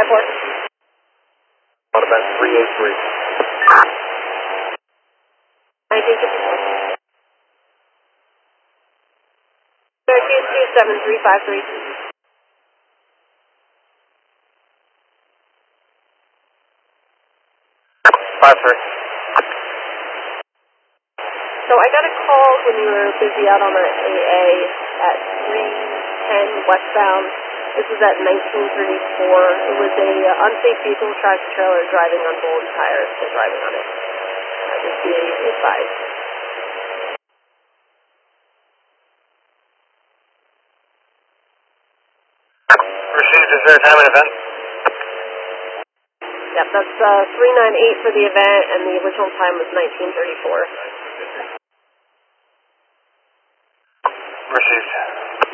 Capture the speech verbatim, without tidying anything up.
four. On event three eight three. nineteen fifty-four. Syracuse two seven three five three. Five three. So I got a call when you were busy out on the A A at three ten westbound. This was at nineteen thirty-four. It was a uh, unsafe vehicle tractor trailer driving on bullet tires, still driving on it. Uh, just be advised. Received. Is there a time and event? Yep, that's uh, three nine eight for the event, and the original time was nineteen thirty-four. Received.